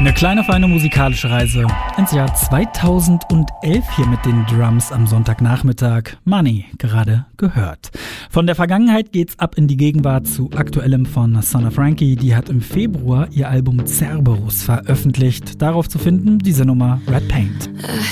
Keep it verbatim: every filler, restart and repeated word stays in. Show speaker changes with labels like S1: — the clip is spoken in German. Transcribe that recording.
S1: Eine kleine, feine musikalische Reise ins Jahr zweitausendelf hier mit den Drums am Sonntagnachmittag. Money, gerade gehört. Von der Vergangenheit geht's ab in die Gegenwart zu Aktuellem von Son of Frankie. Die hat im Februar ihr Album Cerberus veröffentlicht. Darauf zu finden diese Nummer Red Paint.